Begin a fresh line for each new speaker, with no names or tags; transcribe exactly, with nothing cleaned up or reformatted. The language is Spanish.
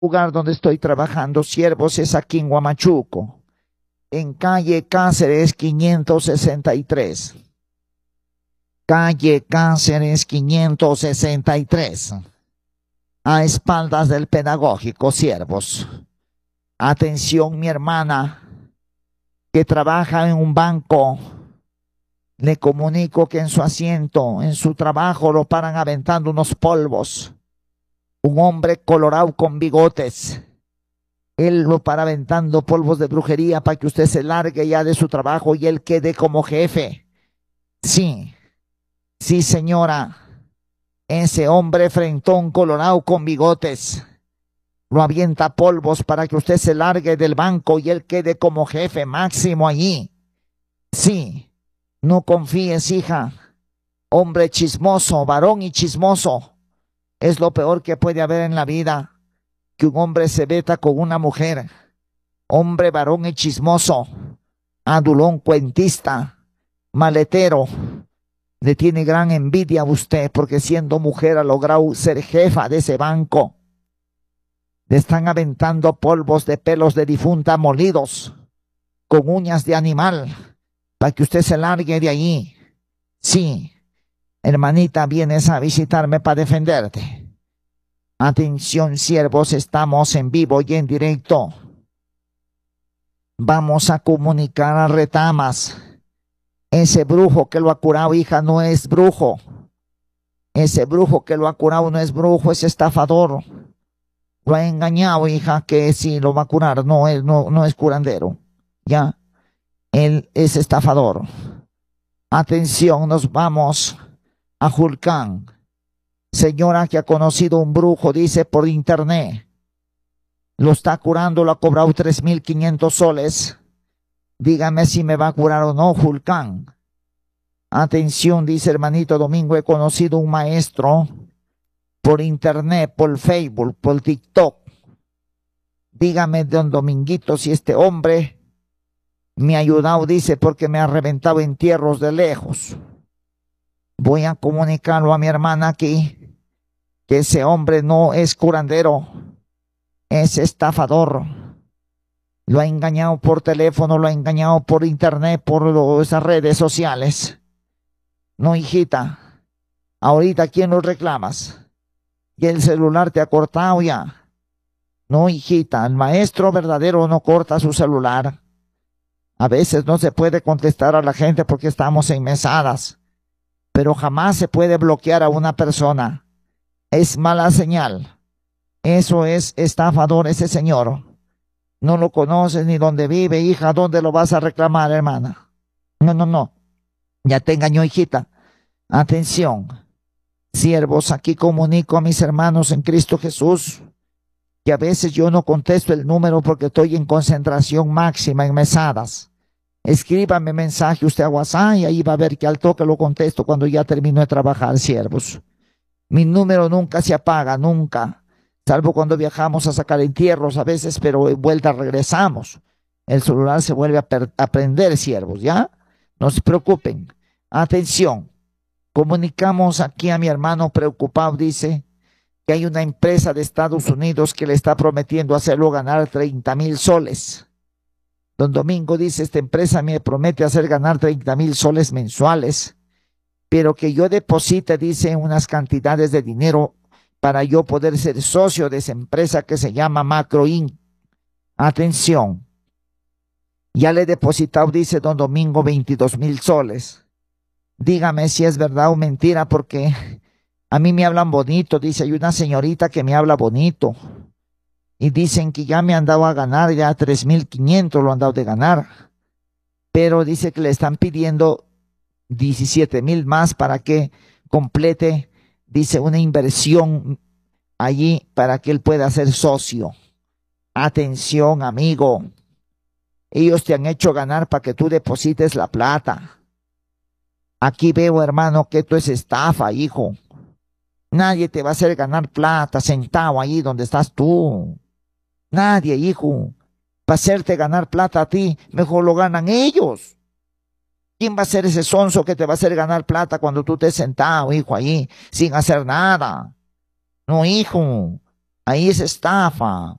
lugar donde estoy trabajando, siervos, es aquí en Huamachuco, en calle Cáceres quinientos sesenta y tres. Calle Cáceres quinientos sesenta y tres. A espaldas del pedagógico, siervos. Atención, mi hermana, que trabaja en un banco. Le comunico que en su asiento, en su trabajo, lo paran aventando unos polvos. Un hombre colorado con bigotes. Él lo para aventando polvos de brujería para que usted se largue ya de su trabajo y él quede como jefe. Sí, sí, señora. Ese hombre frentón colorado con bigotes lo avienta polvos para que usted se largue del banco y él quede como jefe máximo allí. Sí, no confíes, hija. Hombre chismoso, varón y chismoso. Es lo peor que puede haber en la vida, que un hombre se meta con una mujer. Hombre, varón y chismoso, adulón, cuentista, maletero. Le tiene gran envidia a usted porque siendo mujer ha logrado ser jefa de ese banco. Le están aventando polvos de pelos de difunta molidos con uñas de animal para que usted se largue de allí. Sí, hermanita, vienes a visitarme para defenderte. Atención, siervos, estamos en vivo y en directo. Vamos a comunicar a Retamas. Ese brujo que lo ha curado, hija, no es brujo. Ese brujo que lo ha curado no es brujo, es estafador. Lo ha engañado, hija, que sí lo va a curar. No, él no, no es curandero. Ya, él es estafador. Atención, nos vamos a Julcán. Señora que ha conocido un brujo, dice por internet. Lo está curando, lo ha cobrado tres mil quinientos soles. Dígame si me va a curar o no, Julcán. Atención, dice hermanito Domingo, he conocido un maestro por internet, por Facebook, por TikTok. Dígame, don Dominguito, si este hombre me ha ayudado, dice, porque me ha reventado entierros de lejos. Voy a comunicarlo a mi hermana aquí, que ese hombre no es curandero, es estafador. Lo ha engañado por teléfono, lo ha engañado por internet, por esas redes sociales. No, hijita, ahorita ¿quién lo reclamas? Y el celular te ha cortado ya. No, hijita, el maestro verdadero no corta su celular. A veces no se puede contestar a la gente porque estamos en mesadas, pero jamás se puede bloquear a una persona. Es mala señal. Eso es estafador ese señor. No lo conoces ni dónde vive, hija. ¿Dónde lo vas a reclamar, hermana? No, no, no. Ya te engañó, hijita. Atención. Siervos, aquí comunico a mis hermanos en Cristo Jesús que a veces yo no contesto el número porque estoy en concentración máxima en mesadas. Escríbame mensaje usted a WhatsApp y ahí va a ver que al toque lo contesto cuando ya termino de trabajar, siervos. Mi número nunca se apaga, nunca. Salvo cuando viajamos a sacar entierros a veces, pero de vuelta regresamos. El celular se vuelve a, a prender, siervos, ¿ya? No se preocupen. Atención. Comunicamos aquí a mi hermano preocupado, dice que hay una empresa de Estados Unidos que le está prometiendo hacerlo ganar treinta mil soles. Don Domingo dice, esta empresa me promete hacer ganar treinta mil soles mensuales, pero que yo deposite, dice, unas cantidades de dinero para yo poder ser socio de esa empresa que se llama Macro Inc. Atención. Ya le he depositado, dice don Domingo, veintidós mil soles. Dígame si es verdad o mentira, porque a mí me hablan bonito. Dice, hay una señorita que me habla bonito. Y dicen que ya me han dado a ganar, ya tres mil quinientos lo han dado de ganar. Pero dice que le están pidiendo diecisiete mil más para que complete, dice, una inversión allí para que él pueda ser socio. Atención, amigo. Ellos te han hecho ganar para que tú deposites la plata. Aquí veo, hermano, que esto es estafa, hijo. Nadie te va a hacer ganar plata sentado ahí donde estás tú. Nadie, hijo. Para hacerte ganar plata a ti, mejor lo ganan ellos. ¿Quién va a ser ese sonso que te va a hacer ganar plata cuando tú estés sentado, hijo, ahí, sin hacer nada? No, hijo. Ahí es estafa.